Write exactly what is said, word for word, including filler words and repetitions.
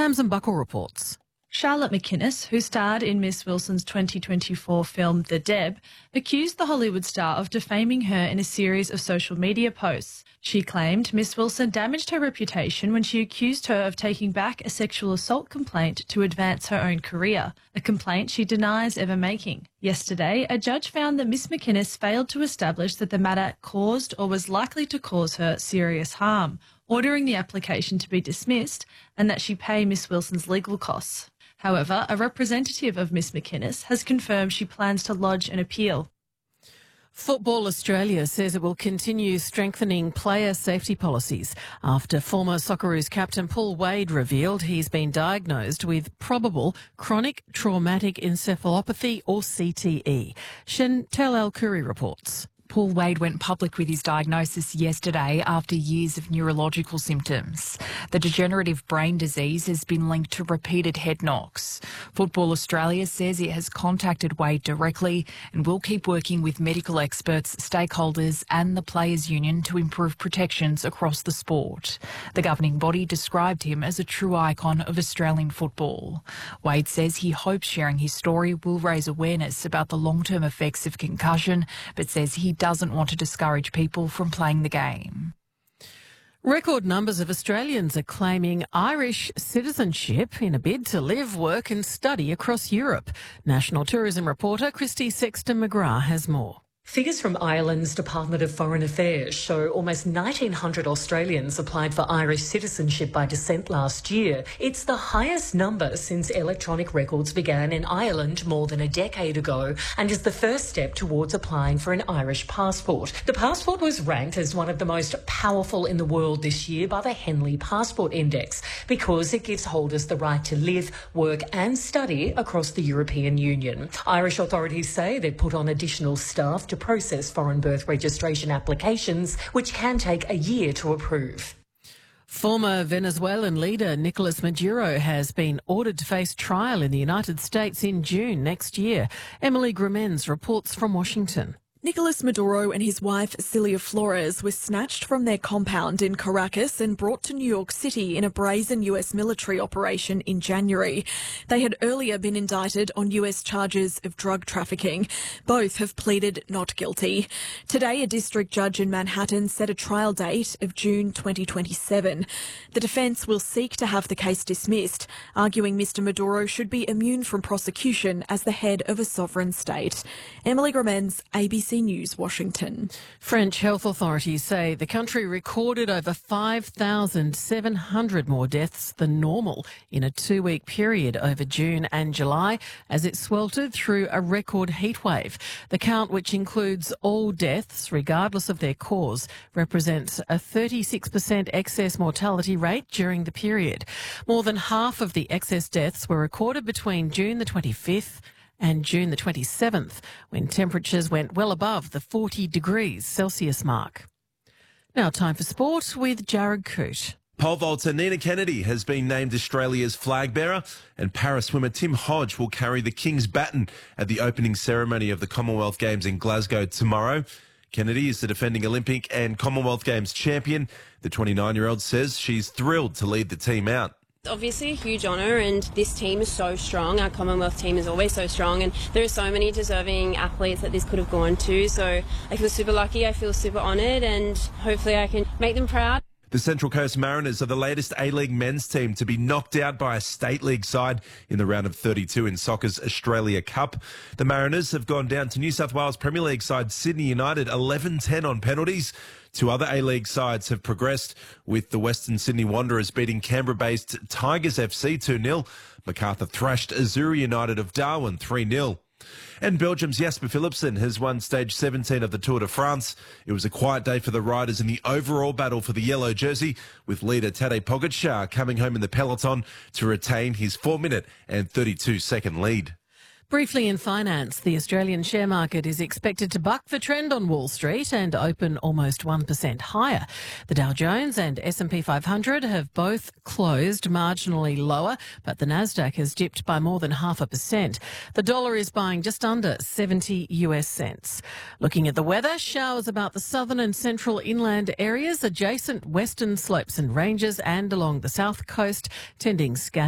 Tamsin Buckle reports. Charlotte McInnes, who starred in Miss Wilson's twenty twenty-four film The Deb, accused the Hollywood star of defaming her in a series of social media posts. She claimed Miss Wilson damaged her reputation when she accused her of taking back a sexual assault complaint to advance her own career, a complaint she denies ever making. Yesterday, a judge found that Miss McInnes failed to establish that the matter caused or was likely to cause her serious harm, ordering the application to be dismissed and that she pay Miss Wilson's legal costs. However, a representative of Miss McInnes has confirmed she plans to lodge an appeal. Football Australia says it will continue strengthening player safety policies after former Socceroos captain Paul Wade revealed he's been diagnosed with probable chronic traumatic encephalopathy or C T E. Chantel El-Khoury reports. Paul Wade went public with his diagnosis yesterday after years of neurological symptoms. The degenerative brain disease has been linked to repeated head knocks. Football Australia says it has contacted Wade directly and will keep working with medical experts, stakeholders and the Players' Union to improve protections across the sport. The governing body described him as a true icon of Australian football. Wade says he hopes sharing his story will raise awareness about the long-term effects of concussion, but says he doesn't want to discourage people from playing the game. Record numbers of Australians are claiming Irish citizenship in a bid to live, work and study across Europe. National Tourism reporter Christy Sexton McGrath has more. Figures from Ireland's Department of Foreign Affairs show almost nineteen hundred Australians applied for Irish citizenship by descent last year. It's the highest number since electronic records began in Ireland more than a decade ago and is the first step towards applying for an Irish passport. The passport was ranked as one of the most powerful in the world this year by the Henley Passport Index because it gives holders the right to live, work and study across the European Union. Irish authorities say they've put on additional staff to to process foreign birth registration applications, which can take a year to approve. Former Venezuelan leader Nicolas Maduro has been ordered to face trial in the United States in June next year. Emily Grimenz reports from Washington. Nicolas Maduro and his wife Cilia Flores were snatched from their compound in Caracas and brought to New York City in a brazen U S military operation in January. They had earlier been indicted on U S charges of drug trafficking. Both have pleaded not guilty. Today, a district judge in Manhattan set a trial date of June twenty twenty-seven. The defence will seek to have the case dismissed, arguing Mister Maduro should be immune from prosecution as the head of a sovereign state. Emily Grimenz, A B C News, Washington. French health authorities say the country recorded over five thousand seven hundred more deaths than normal in a two-week period over June and July as it sweltered through a record heatwave. The count, which includes all deaths regardless of their cause, represents a thirty-six percent excess mortality rate during the period. More than half of the excess deaths were recorded between June the twenty-fifth and June the twenty-seventh, when temperatures went well above the forty degrees Celsius mark. Now time for sport with Jared Coote. Pole vaulter Nina Kennedy has been named Australia's flag bearer, and para-swimmer Tim Hodge will carry the King's baton at the opening ceremony of the Commonwealth Games in Glasgow tomorrow. Kennedy is the defending Olympic and Commonwealth Games champion. The twenty-nine-year-old says she's thrilled to lead the team out. Obviously a huge honour, and this team is so strong. Our Commonwealth team is always so strong, and there are so many deserving athletes that this could have gone to, so I feel super lucky, I feel super honoured, and hopefully I can make them proud. The Central Coast Mariners are the latest A-League men's team to be knocked out by a State League side in the round of thirty-two in soccer's Australia Cup. The Mariners have gone down to New South Wales Premier League side Sydney United eleven ten on penalties. Two other A-League sides have progressed, with the Western Sydney Wanderers beating Canberra-based Tigers F C two nil. Macarthur thrashed Azuri United of Darwin three nil. And Belgium's Jasper Philipsen has won stage seventeen of the Tour de France. It was a quiet day for the riders in the overall battle for the yellow jersey, with leader Tadej Pogačar coming home in the peloton to retain his four minute and thirty-two second lead. Briefly in finance, the Australian share market is expected to buck the trend on Wall Street and open almost one percent higher. The Dow Jones and S and P five hundred have both closed marginally lower, but the Nasdaq has dipped by more than half a percent. The dollar is buying just under seventy U S cents. Looking at the weather, showers about the southern and central inland areas, adjacent western slopes and ranges and along the south coast, tending scattered.